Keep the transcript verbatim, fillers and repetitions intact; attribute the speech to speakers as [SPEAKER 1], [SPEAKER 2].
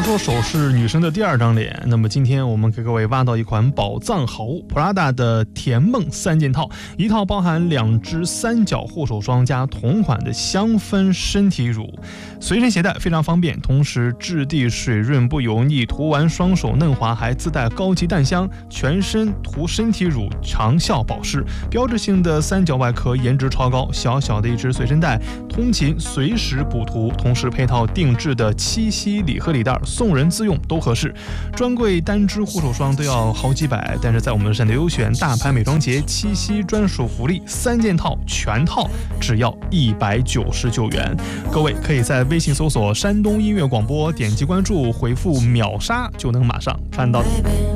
[SPEAKER 1] 都说手是女生的第二张脸，那么今天我们给各位挖到一款宝藏好物 Prada 的甜梦三件套，一套包含两支三角护手霜加同款的香氛身体乳，随身携带非常方便，同时质地水润不油腻，涂完双手嫩滑，还自带高级淡香，全身涂身体乳长效保湿，标志性的三角外壳颜值超高，小小的一只随身带，通勤随时补涂，同时配套定制的七夕礼盒礼袋，送人自用都合适。专柜单支护手霜都要好几百，但是在我们的闪电优选大牌美妆节七夕专属福利，三件套全套只要一百九十九元。各位可以在微信搜索山东音乐广播，点击关注，回复秒杀就能马上看到。